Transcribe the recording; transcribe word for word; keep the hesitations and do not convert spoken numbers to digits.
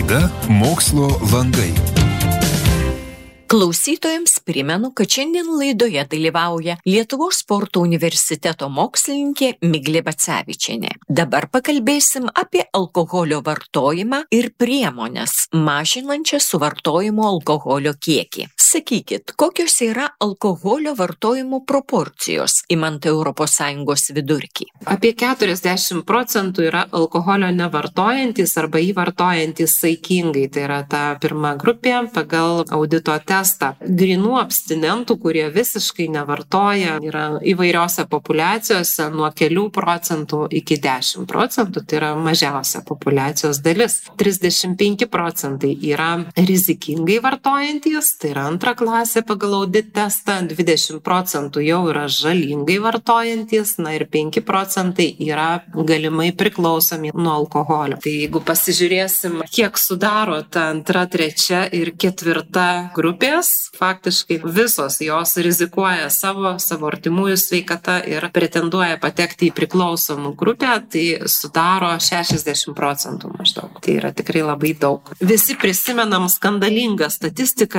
Laida Mokslo landai. Klausytojams primenu, kad šiandien laidoje dalyvauja Lietuvos sporto universiteto mokslininkė Miglė Bacevičienė. Dabar pakalbėsim apie alkoholio vartojimą ir priemones, mažinančias suvartojimo alkoholio kiekį. Sakykit, kokios yra alkoholio vartojimo proporcijos, imant Europos Sąjungos vidurkį? Apie keturiasdešimt procentų yra alkoholio nevartojantis arba jį vartojantis saikingai. Tai yra ta pirma grupė pagal audito testą. Grinų abstinentų, kurie visiškai nevartoja, yra įvairiose populiacijose nuo kelių procentų iki dešimt procentų. Tai yra mažiausia populiacijos dalis. trisdešimt penki procentai yra rizikingai vartojantis, tai yra antra klasė pagal audit testą, dvidešimt procentų jau yra žalingai vartojantis, na ir penki procentai yra galimai priklausomi nuo alkoholio. Tai jeigu pasižiūrėsim, kiek sudaro ta antra, trečia ir ketvirta grupės, faktiškai visos jos rizikuoja savo, savo artimųjų sveikatą ir pretenduoja patekti į priklausomų grupę, tai sudaro šešiasdešimt procentų maždaug. Tai yra tikrai labai daug. Visi prisimenam skandalingą statistiką